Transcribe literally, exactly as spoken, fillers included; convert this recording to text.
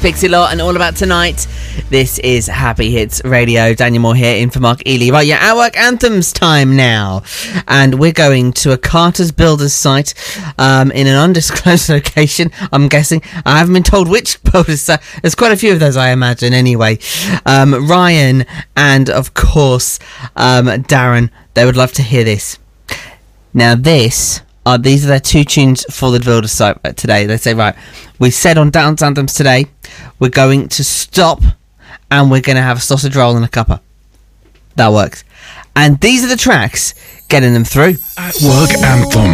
Pixie Lot and All About Tonight. This is Happy Hits Radio. Daniel Moore here, in for Mark Ely. Right, yeah, Our Work Anthems time now. And we're going to a Carter's Builders site um, in an undisclosed location, I'm guessing. I haven't been told which builders site. There's quite a few of those, I imagine, anyway. Um, Ryan and, of course, um, Darren, they would love to hear this. Now, this... Uh, these are their two tunes for the Builders site today. They say, right, we said on Dance Anthems today, we're going to stop and we're going to have a sausage roll and a cuppa. That works. And these are the tracks getting them through. At Work Anthem.